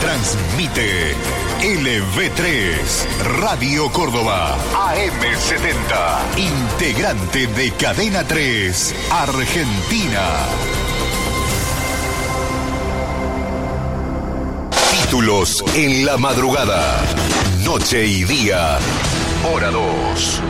Transmite LV3, Radio Córdoba, AM70, integrante de Cadena 3, Argentina. Títulos en la madrugada, noche y día, hora 2.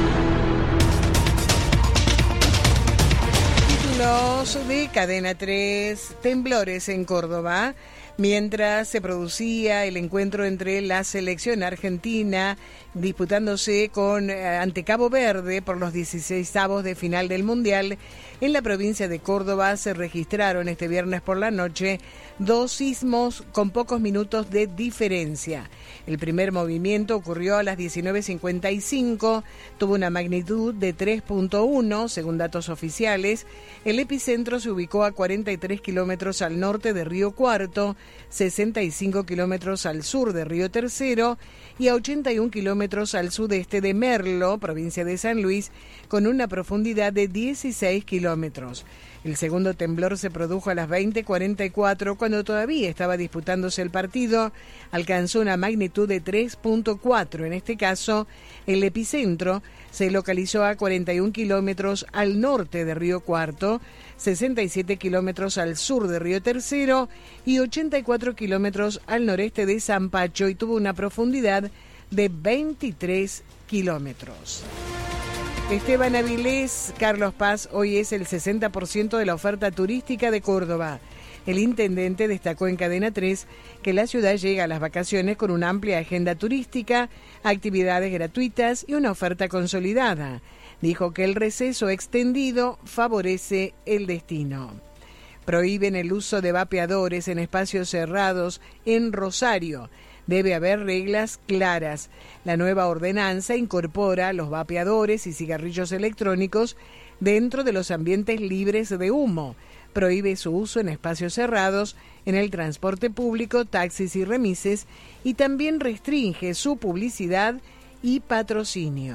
Títulos de Cadena 3, temblores en Córdoba. Mientras se producía el encuentro entre la selección argentina disputándose ante Cabo Verde por los 16avos de final del Mundial, en la provincia de Córdoba se registraron este viernes por la noche 2 sismos con pocos minutos de diferencia. El primer movimiento ocurrió a las 19:55, tuvo una magnitud de 3.1, según datos oficiales. El epicentro se ubicó a 43 kilómetros al norte de Río Cuarto, 65 kilómetros al sur de Río Tercero y a 81 kilómetros al sudeste de Merlo, provincia de San Luis, con una profundidad de 16 kilómetros. El segundo temblor se produjo a las 20:44, cuando todavía estaba disputándose el partido. Alcanzó una magnitud de 3.4. En este caso, el epicentro se localizó a 41 kilómetros al norte de Río Cuarto, 67 kilómetros al sur de Río Tercero y 84 kilómetros al noreste de Zampacho, y tuvo una profundidad de 23 kilómetros. Esteban Avilés, Carlos Paz, hoy es el 60% de la oferta turística de Córdoba. El intendente destacó en Cadena 3 que la ciudad llega a las vacaciones con una amplia agenda turística, actividades gratuitas y una oferta consolidada. Dijo que el receso extendido favorece el destino. Prohíben el uso de vapeadores en espacios cerrados en Rosario. Debe haber reglas claras. La nueva ordenanza incorpora los vapeadores y cigarrillos electrónicos dentro de los ambientes libres de humo. Prohíbe su uso en espacios cerrados, en el transporte público, taxis y remises, y también restringe su publicidad y patrocinio.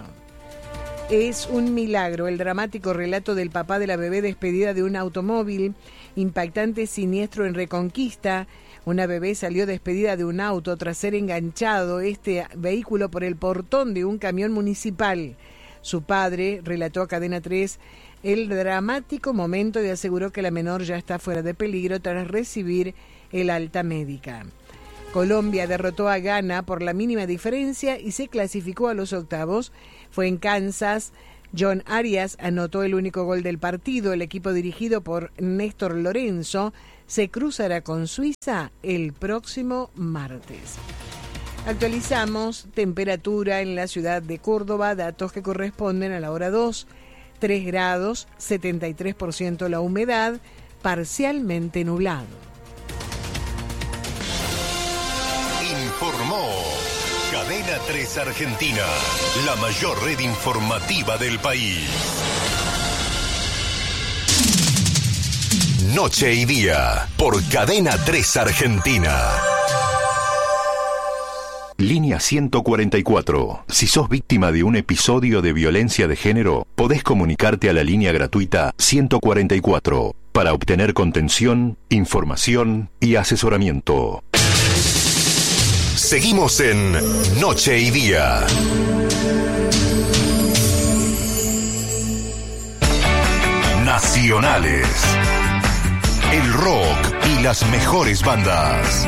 Es un milagro el dramático relato del papá de la bebé despedida de un automóvil. Impactante siniestro en Reconquista. Una bebé salió despedida de un auto tras ser enganchado este vehículo por el portón de un camión municipal. Su padre relató a Cadena 3 el dramático momento y aseguró que la menor ya está fuera de peligro tras recibir el alta médica. Colombia derrotó a Ghana por la mínima diferencia y se clasificó a los octavos. Fue en Kansas. John Arias anotó el único gol del partido. El equipo dirigido por Néstor Lorenzo se cruzará con Suiza el próximo martes. Actualizamos temperatura en la ciudad de Córdoba, datos que corresponden a la hora 2, 3 grados, 73% la humedad, parcialmente nublado. Informó Cadena 3 Argentina, la mayor red informativa del país. Noche y día, por Cadena 3 Argentina. Línea 144. Si sos víctima de un episodio de violencia de género, podés comunicarte a la línea gratuita 144 para obtener contención, información y asesoramiento. Seguimos en Noche y Día. Nacionales. El rock y las mejores bandas.